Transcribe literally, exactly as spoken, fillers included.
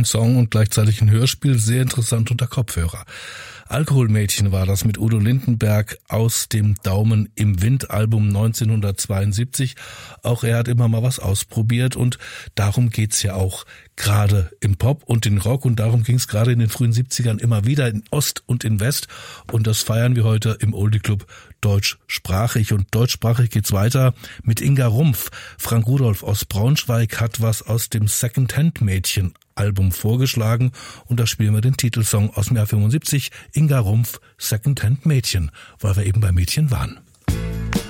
Ein Song und gleichzeitig ein Hörspiel, sehr interessant unter Kopfhörer. Alkoholmädchen war das mit Udo Lindenberg aus dem Daumen im Wind Album neunzehnhundertzweiundsiebzig. Auch er hat immer mal was ausprobiert und darum geht's ja auch gerade im Pop und in Rock und darum ging's gerade in den frühen siebzigern immer wieder in Ost und in West und das feiern wir heute im Oldie Club deutschsprachig und deutschsprachig geht's weiter mit Inga Rumpf. Frank Rudolph aus Braunschweig hat was aus dem Second-Hand-Mädchen Album vorgeschlagen und da spielen wir den Titelsong aus dem Jahr fünfundsiebzig, Inga Rumpf, Second-Hand Mädchen, weil wir eben bei Mädchen waren.